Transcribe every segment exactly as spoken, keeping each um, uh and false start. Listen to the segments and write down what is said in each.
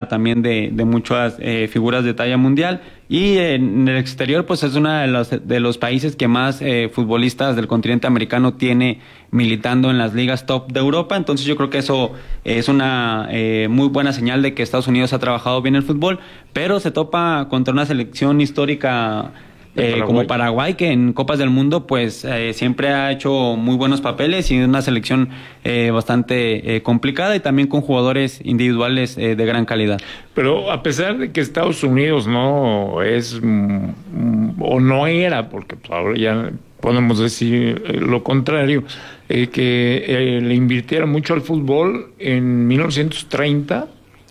también de, de muchas eh, figuras de talla mundial. Y en el exterior, pues es uno de los, de los países que más eh, futbolistas del continente americano tiene militando en las ligas top de Europa. Entonces yo creo que eso es una eh, muy buena señal de que Estados Unidos ha trabajado bien el fútbol, pero se topa contra una selección histórica eh, Paraguay. como Paraguay, que en Copas del Mundo pues eh, siempre ha hecho muy buenos papeles y una selección eh, bastante eh, complicada y también con jugadores individuales eh, de gran calidad. Pero a pesar de que Estados Unidos no es mm, o no era, porque pues ahora ya podemos decir lo contrario, eh, que eh, le invirtiera mucho al fútbol en mil novecientos treinta,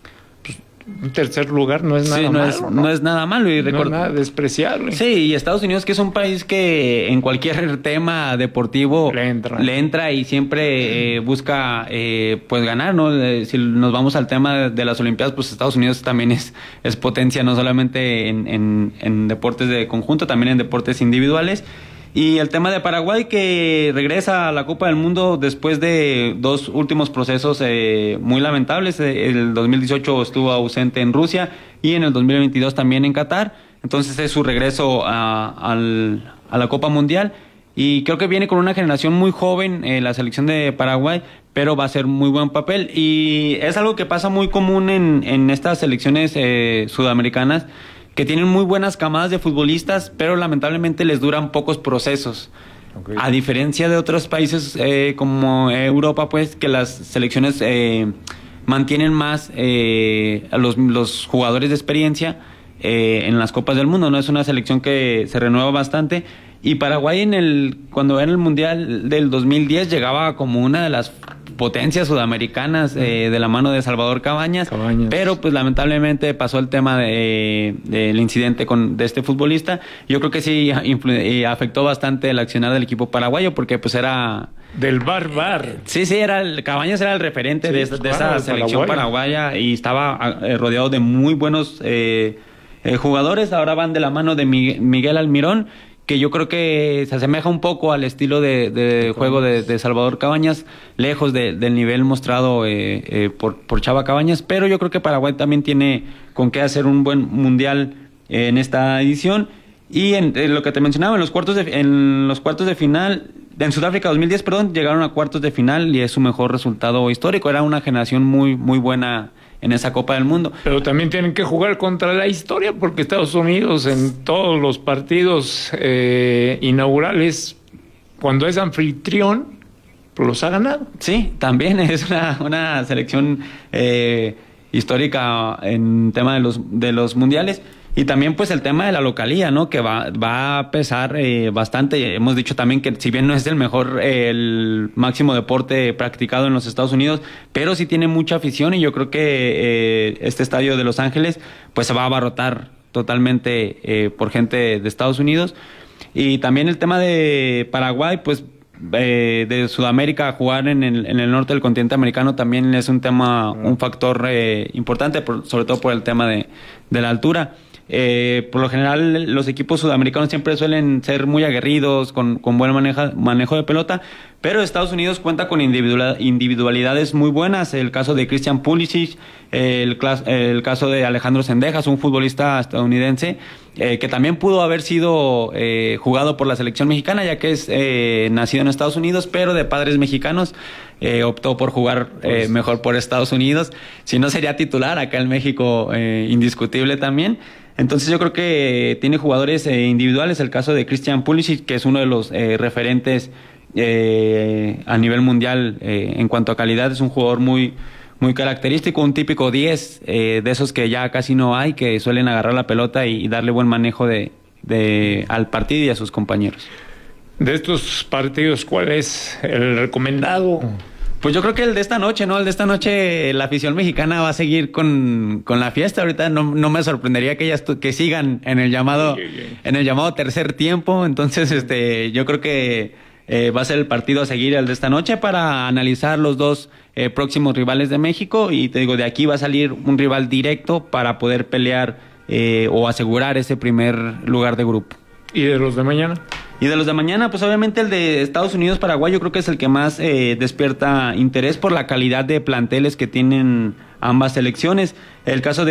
un tercer lugar no es nada sí, no malo, es, ¿no? no es nada malo y no es nada despreciable. Sí, y Estados Unidos, que es un país que en cualquier tema deportivo le entra, le entra y siempre eh, busca eh, pues ganar, ¿no? Eh, si nos vamos al tema de las Olimpiadas, pues Estados Unidos también es, es potencia, no solamente en, en, en deportes de conjunto, también en deportes individuales. Y el tema de Paraguay, que regresa a la Copa del Mundo después de dos últimos procesos eh, muy lamentables. El dos mil dieciocho estuvo ausente en Rusia y en el dos mil veintidós también en Qatar. Entonces es su regreso a, al, a la Copa Mundial. Y creo que viene con una generación muy joven, eh, la selección de Paraguay, pero va a ser muy buen papel. Y es algo que pasa muy común en, en estas selecciones eh, sudamericanas, que tienen muy buenas camadas de futbolistas, pero lamentablemente les duran pocos procesos. Okay. A diferencia de otros países eh, como Europa, pues, que las selecciones eh, mantienen más eh, a los, los jugadores de experiencia eh, en las Copas del Mundo, ¿no? Es una selección que se renueva bastante. Y Paraguay, en el cuando en el Mundial del dos mil diez, llegaba como una de las potencias sudamericanas eh, de la mano de Salvador Cabañas, Cabañas, pero pues lamentablemente pasó el tema de, del incidente con de este futbolista. Yo creo que sí influ- afectó bastante el accionar del equipo paraguayo, porque pues era del bar bar. Sí, sí, era el, Cabañas era el referente sí, de, de esa claro, selección paraguaya y estaba eh, rodeado de muy buenos eh, eh, jugadores. Ahora van de la mano de Miguel Almirón, que yo creo que se asemeja un poco al estilo de, de juego de, de Salvador Cabañas, lejos de, del nivel mostrado eh, eh, por, por Chava Cabañas, pero yo creo que Paraguay también tiene con qué hacer un buen mundial eh, en esta edición. Y en, en lo que te mencionaba, en los cuartos de, en los cuartos de final, en Sudáfrica dos mil diez, perdón, llegaron a cuartos de final y es su mejor resultado histórico. Era una generación muy, muy buena en esa Copa del Mundo. Pero también tienen que jugar contra la historia, porque Estados Unidos en todos los partidos eh, inaugurales, cuando es anfitrión, pues los ha ganado. Sí, también es una, una selección eh, histórica en tema de los, de los mundiales. Y también pues el tema de la localía, ¿no? Que va, va a pesar eh, bastante. Hemos dicho también que si bien no es el mejor, eh, el máximo deporte practicado en los Estados Unidos, pero sí tiene mucha afición y yo creo que eh, este estadio de Los Ángeles pues se va a abarrotar totalmente eh, por gente de Estados Unidos. Y también el tema de Paraguay, pues eh, de Sudamérica, jugar en el, en el norte del continente americano también es un tema, un factor eh, importante, por, sobre todo por el tema de, de la altura. Eh, por lo general los equipos sudamericanos siempre suelen ser muy aguerridos, con, con buen maneja, manejo de pelota, pero Estados Unidos cuenta con individual, individualidades muy buenas. El caso de Christian Pulisic, el, el caso de Alejandro Sendejas, un futbolista estadounidense eh, que también pudo haber sido eh, jugado por la selección mexicana, ya que es eh, nacido en Estados Unidos, pero de padres mexicanos. Eh, optó por jugar eh, pues, mejor por Estados Unidos. Si no, sería titular acá en México, eh, indiscutible también. Entonces yo creo que tiene jugadores eh, individuales. El caso de Christian Pulisic, que es uno de los eh, referentes eh, a nivel mundial eh, en cuanto a calidad. Es un jugador muy, muy característico, un típico diez eh, de esos que ya casi no hay, que suelen agarrar la pelota y, y darle buen manejo de, de, al partido y a sus compañeros. De estos partidos, ¿cuál es el recomendado? Pues yo creo que el de esta noche, ¿no? El de esta noche, la afición mexicana va a seguir con, con la fiesta. Ahorita no, no me sorprendería que ellas que sigan en el llamado, sí, sí, sí. en el llamado tercer tiempo. Entonces, este, yo creo que eh, va a ser el partido a seguir, el de esta noche, para analizar los dos eh, próximos rivales de México. Y te digo, de aquí va a salir un rival directo para poder pelear eh, o asegurar ese primer lugar de grupo. ¿Y de los de mañana? Y de los de mañana, pues obviamente el de Estados Unidos-Paraguay yo creo que es el que más eh, despierta interés por la calidad de planteles que tienen ambas selecciones. El caso de